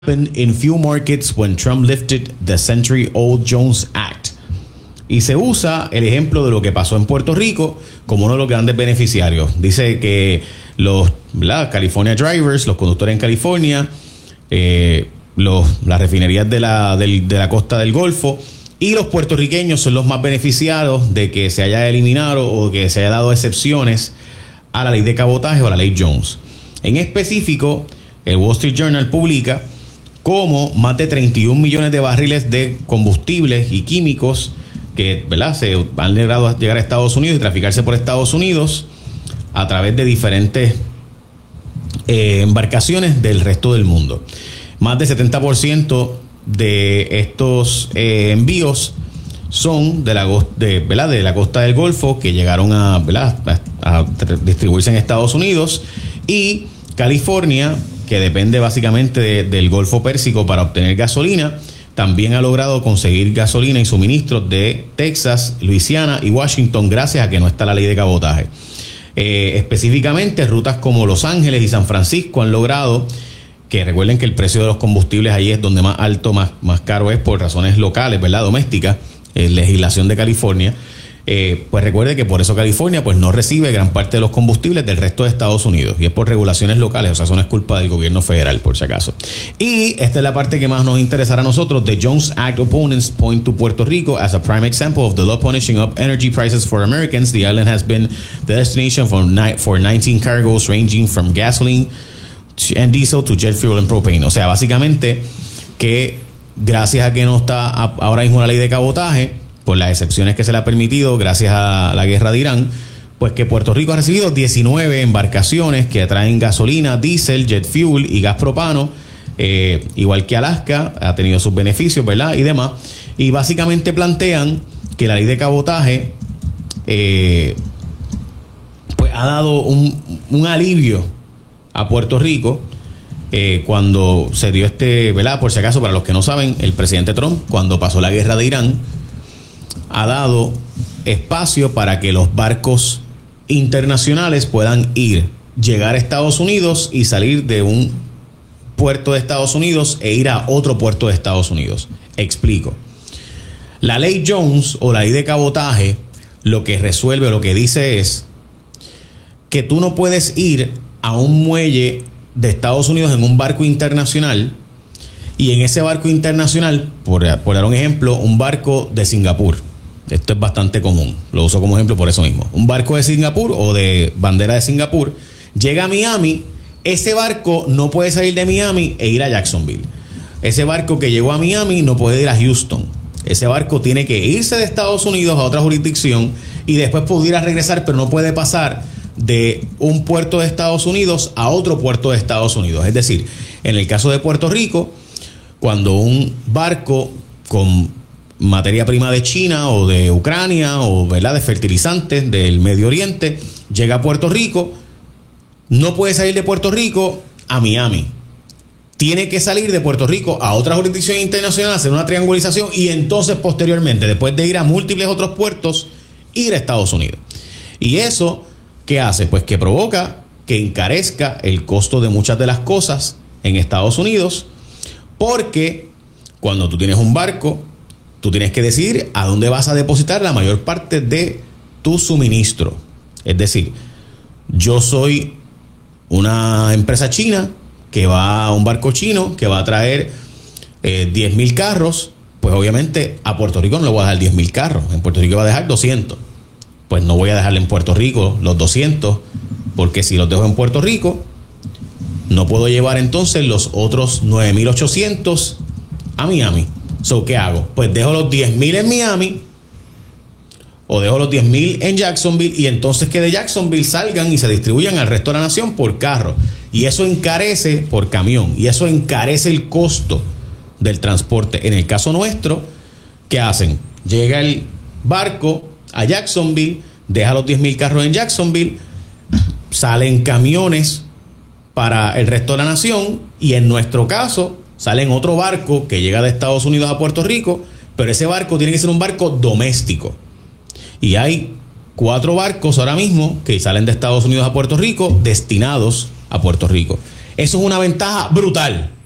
happened in few markets when Trump lifted the century-old Jones Act. Y se usa el ejemplo de lo que pasó en Puerto Rico como uno de los grandes beneficiarios. Dice que los California Drivers, los conductores en California, las refinerías de la costa del Golfo y los puertorriqueños son los más beneficiados de que se haya eliminado o que se haya dado excepciones a la ley de cabotaje o a la ley Jones. En específico, el Wall Street Journal publica cómo más de 31 millones de barriles de combustibles y químicos que se han logrado llegar a Estados Unidos y traficarse por Estados Unidos a través de diferentes embarcaciones del resto del mundo. Más del 70% de estos envíos son de la costa del Golfo, que llegaron a distribuirse en Estados Unidos, y California, que depende básicamente del Golfo Pérsico para obtener gasolina, también ha logrado conseguir gasolina y suministros de Texas, Luisiana y Washington gracias a que no está la ley de cabotaje. Específicamente, rutas como Los Ángeles y San Francisco han logrado que, recuerden que el precio de los combustibles ahí es donde más alto, más caro es por razones locales, domésticas, legislación de California. Pues recuerde que por eso California pues no recibe gran parte de los combustibles del resto de Estados Unidos, y es por regulaciones locales, o sea, eso no es culpa del gobierno federal, por si acaso. Y esta es la parte que más nos interesará a nosotros. The Jones Act opponents point to Puerto Rico as a prime example of the law punishing up energy prices for Americans. The island has been the destination for 19 cargoes ranging from gasoline and diesel to jet fuel and propane. O sea, básicamente que gracias a que no está ahora mismo la ley de cabotaje, por las excepciones que se le ha permitido gracias a la guerra de Irán, pues que Puerto Rico ha recibido 19 embarcaciones que traen gasolina, diésel, jet fuel y gas propano, igual que Alaska, ha tenido sus beneficios, y demás. Y básicamente plantean que la ley de cabotaje pues ha dado un alivio a Puerto Rico cuando se dio por si acaso, para los que no saben, el presidente Trump, cuando pasó la guerra de Irán, ha dado espacio para que los barcos internacionales puedan llegar a Estados Unidos y salir de un puerto de Estados Unidos e ir a otro puerto de Estados Unidos. Explico. La ley Jones o la ley de cabotaje lo que resuelve, lo que dice es que tú no puedes ir a un muelle de Estados Unidos en un barco internacional y en ese barco internacional, por dar un ejemplo, un barco de Singapur. Esto es bastante común, lo uso como ejemplo por eso mismo. Un barco de Singapur o de bandera de Singapur llega a Miami, ese barco no puede salir de Miami e ir a Jacksonville. Ese barco que llegó a Miami no puede ir a Houston. Ese barco tiene que irse de Estados Unidos a otra jurisdicción y después pudiera regresar, pero no puede pasar de un puerto de Estados Unidos a otro puerto de Estados Unidos. Es decir, en el caso de Puerto Rico, cuando un barco con materia prima de China o de Ucrania o de fertilizantes del Medio Oriente llega a Puerto Rico, no puede salir de Puerto Rico a Miami. Tiene que salir de Puerto Rico a otra jurisdicción internacional, hacer una triangulización y entonces posteriormente, después de ir a múltiples otros puertos, ir a Estados Unidos. Y eso, ¿qué hace? Pues que provoca que encarezca el costo de muchas de las cosas en Estados Unidos, porque cuando tú tienes un barco, tú tienes que decidir a dónde vas a depositar la mayor parte de tu suministro. Es decir, yo soy una empresa china que va a un barco chino que va a traer 10,000 carros, pues obviamente a Puerto Rico no le voy a dejar 10,000 carros. En Puerto Rico va a dejar 200. Pues no voy a dejarle en Puerto Rico los 200, porque si los dejo en Puerto Rico, no puedo llevar entonces los otros 9,800 a Miami. So, ¿qué hago? Pues dejo los 10,000 en Miami o dejo los 10,000 en Jacksonville y entonces que de Jacksonville salgan y se distribuyan al resto de la nación por carro. Y eso encarece por camión y eso encarece el costo del transporte. En el caso nuestro, ¿qué hacen? Llega el barco a Jacksonville, deja los 10,000 carros en Jacksonville, salen camiones para el resto de la nación y en nuestro caso sale en otro barco que llega de Estados Unidos a Puerto Rico, pero ese barco tiene que ser un barco doméstico. Y hay 4 barcos ahora mismo que salen de Estados Unidos a Puerto Rico destinados a Puerto Rico. Eso es una ventaja brutal.